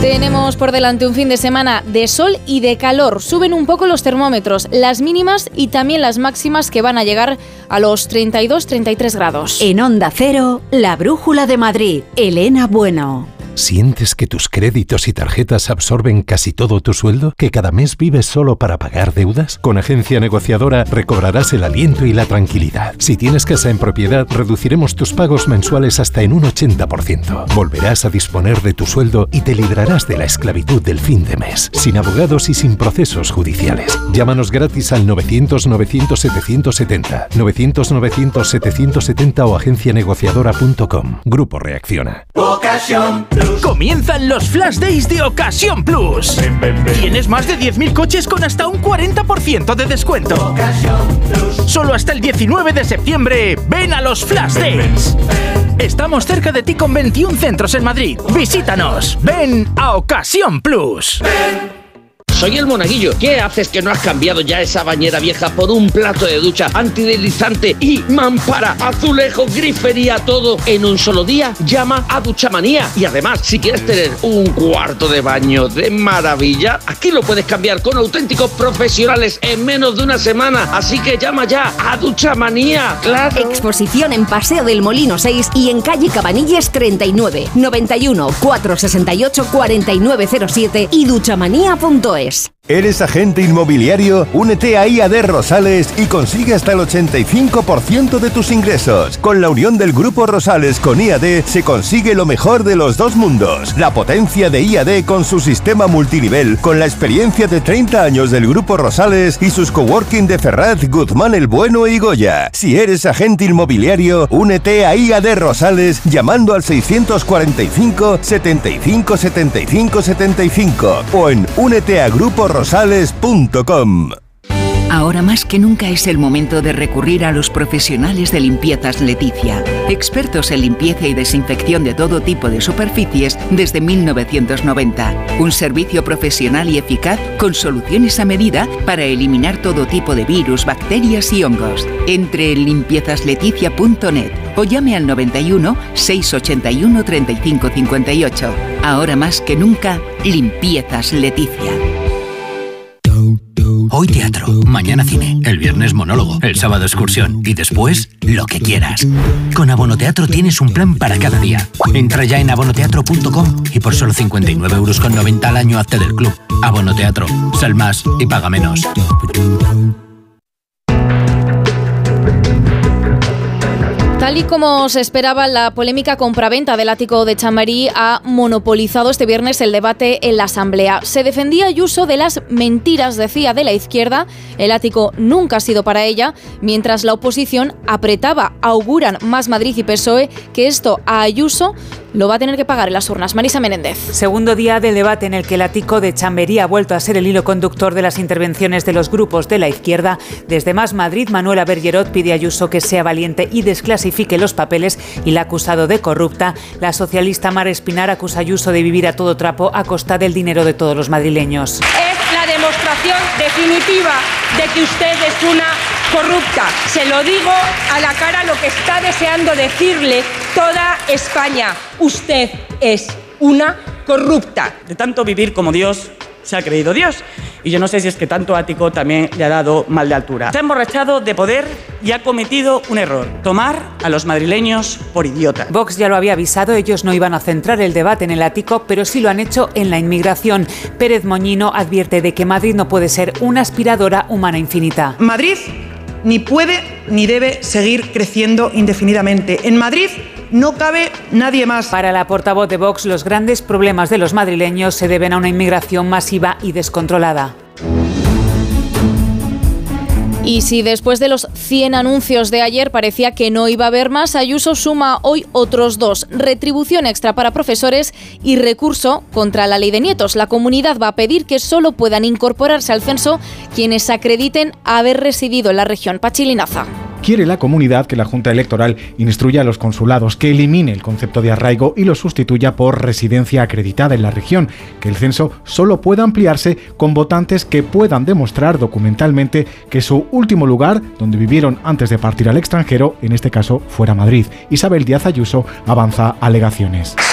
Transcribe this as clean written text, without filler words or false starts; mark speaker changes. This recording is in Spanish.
Speaker 1: Tenemos por delante un fin de semana de sol y de calor. Suben un poco los termómetros, las mínimas y también las máximas, que van a llegar a los 32-33 grados.
Speaker 2: En Onda Cero, la Brújula de Madrid, Elena Bueno.
Speaker 3: ¿Sientes que tus créditos y tarjetas absorben casi todo tu sueldo? ¿Que cada mes vives solo para pagar deudas? Con Agencia Negociadora recobrarás el aliento y la tranquilidad. Si tienes casa en propiedad, reduciremos tus pagos mensuales hasta en un 80%. Volverás a disponer de tu sueldo y te librarás de la esclavitud del fin de mes, sin abogados y sin procesos judiciales. Llámanos gratis al 900-900-770, 900-900-770 o agencianegociadora.com. Grupo Reacciona.
Speaker 4: Ocasión Plus.
Speaker 5: Comienzan los Flash Days de Ocasión Plus. Tienes más de 10.000 coches con hasta un 40% de descuento.
Speaker 4: Ocasión Plus.
Speaker 5: Solo hasta el 19 de septiembre, ven a los Flash Days. Estamos cerca de ti con 21 centros en Madrid. Visítanos. Ven a Ocasión Plus.
Speaker 6: Soy el Monaguillo. ¿Qué haces que no has cambiado ya esa bañera vieja por un plato de ducha antideslizante y mampara, azulejo, grifería, todo en un solo día? Llama a Duchamanía. Y además, si quieres tener un cuarto de baño de maravilla, aquí lo puedes cambiar con auténticos profesionales en menos de una semana. Así que llama ya a Duchamanía. ¡Claro!
Speaker 2: Exposición en Paseo del Molino 6 y en calle Cabanilles 39, 91 468 4907 y duchamanía.es.
Speaker 7: ¿Eres agente inmobiliario? Únete a IAD Rosales y consigue hasta el 85% de tus ingresos. Con la unión del Grupo Rosales con IAD se consigue lo mejor de los dos mundos. La potencia de IAD con su sistema multinivel, con la experiencia de 30 años del Grupo Rosales y sus coworking de Ferraz, Guzmán el Bueno y Goya. Si eres agente inmobiliario, únete a IAD Rosales llamando al 645 75 75 75 o en úneteagruporosales.com.
Speaker 8: Ahora más que nunca es el momento de recurrir a los profesionales de Limpiezas Leticia, expertos en limpieza y desinfección de todo tipo de superficies desde 1990. Un servicio profesional y eficaz con soluciones a medida para eliminar todo tipo de virus, bacterias y hongos. Entre en limpiezasLeticia.net o llame al 91 681 35 58. Ahora más que nunca, Limpiezas Leticia.
Speaker 9: Hoy teatro, mañana cine, el viernes monólogo, el sábado excursión y después lo que quieras. Con Abonoteatro tienes un plan para cada día. Entra ya en abonoteatro.com y por solo 59,90 € al año hazte del club. Abonoteatro, sal más y paga menos.
Speaker 1: Tal y como se esperaba, la polémica compraventa del ático de Chamberí ha monopolizado este viernes el debate en la Asamblea. Se defendía Ayuso de las mentiras, decía, de la izquierda. El ático nunca ha sido para ella, mientras la oposición apretaba. Auguran Más Madrid y PSOE que esto a Ayuso lo va a tener que pagar en las urnas. Marisa Menéndez.
Speaker 10: Segundo día del debate en el que el ático de Chamberí ha vuelto a ser el hilo conductor de las intervenciones de los grupos de la izquierda. Desde Más Madrid, Manuela Bergerot pide a Ayuso que sea valiente y desclasifique los papeles y la ha acusado de corrupta. La socialista Mar Espinar acusa a Ayuso de vivir a todo trapo a costa del dinero de todos los madrileños.
Speaker 11: Es la demostración definitiva de que usted es una corrupta. Se lo digo a la cara, lo que está deseando decirle toda España. Usted es una corrupta.
Speaker 12: De tanto vivir como Dios, se ha creído Dios. Y yo no sé si es que tanto ático también le ha dado mal de altura. Se ha emborrachado de poder y ha cometido un error: tomar a los madrileños por idiotas.
Speaker 10: Vox ya lo había avisado, ellos no iban a centrar el debate en el ático, pero sí lo han hecho en la inmigración. Pérez Moñino advierte de que Madrid no puede ser una aspiradora humana infinita.
Speaker 13: Madrid ni puede ni debe seguir creciendo indefinidamente. En Madrid no cabe nadie más.
Speaker 10: Para la portavoz de Vox, los grandes problemas de los madrileños se deben a una inmigración masiva y descontrolada.
Speaker 1: Y si después de los 100 anuncios de ayer parecía que no iba a haber más, Ayuso suma hoy otros 2: retribución extra para profesores y recurso contra la ley de nietos. La comunidad va a pedir que solo puedan incorporarse al censo quienes acrediten haber residido en la región. Pachi Linaza.
Speaker 14: Quiere la comunidad que la Junta Electoral instruya a los consulados que elimine el concepto de arraigo y lo sustituya por residencia acreditada en la región, que el censo solo pueda ampliarse con votantes que puedan demostrar documentalmente que su último lugar, donde vivieron antes de partir al extranjero, en este caso fuera Madrid. Isabel Díaz Ayuso avanza alegaciones.